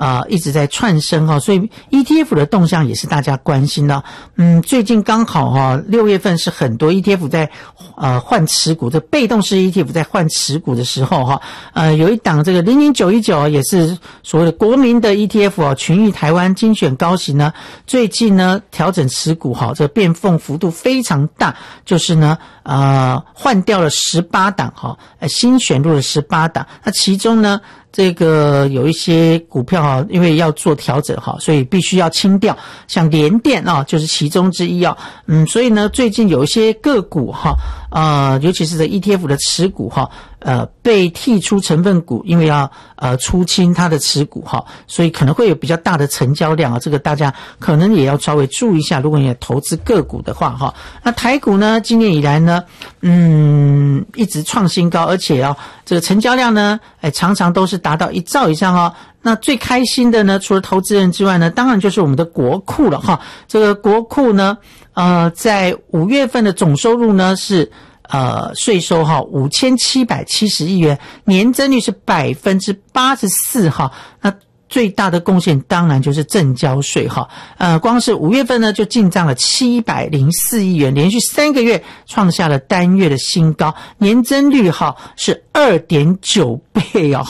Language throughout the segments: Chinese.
一直在窜升所以 ETF 的动向也是大家关心的。最近刚好6月份是很多 ETF 在换持股，这被动式 ETF 在换持股的时候有一档这个00919也是所谓的国民的 ETF 群益台湾精选高息呢，最近呢调整持股这个变动幅度非常大，就是呢换掉了18档新选入了18档，那其中呢这个有一些股票因为要做调整所以必须要清掉，像联电就是其中之一所以呢最近有一些个股尤其是这 ETF 的持股被剔出成分股，因为要出清它的持股所以可能会有比较大的成交量这个大家可能也要稍微注意一下，如果你投资个股的话那台股呢今年以来呢一直创新高，而且这个成交量呢常常都是达到1兆以上那最开心的呢除了投资人之外呢，当然就是我们的国库了这个国库呢在5月份的总收入呢是税收5770亿元，年增率是 84% 那最大的贡献当然就是证交税光是5月份呢就进账了704亿元，连续3个月创下了单月的新高，年增率是 2.9 倍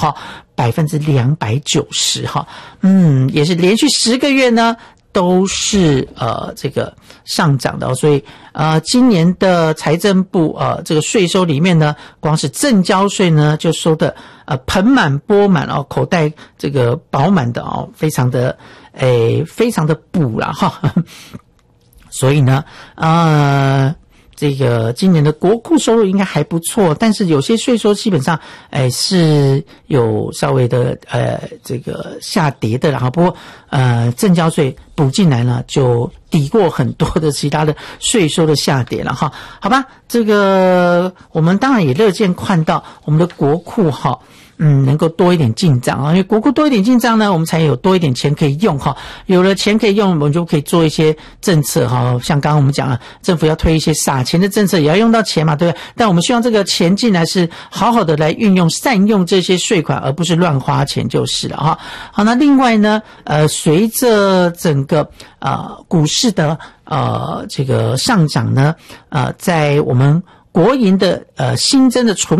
290%也是连续10个月呢都是这个上涨的所以今年的财政部这个税收里面呢，光是证交税呢就收的盆满钵满口袋这个饱满的非常的补啦所以呢这个今年的国库收入应该还不错，但是有些税收基本上是有稍微的这个下跌的不过证交税补进来呢就抵过很多的其他的税收的下跌了好吧，这个我们当然也乐见看到我们的国库能够多一点进账因为国库多一点进账呢，我们才有多一点钱可以用有了钱可以用，我们就可以做一些政策像刚刚我们讲了，政府要推一些撒钱的政策，也要用到钱嘛，对不对？但我们希望这个钱进来是好好的来运用，善用这些税款，而不是乱花钱就是了好，那另外呢随着整个股市的这个上涨呢在我们国营的新增的存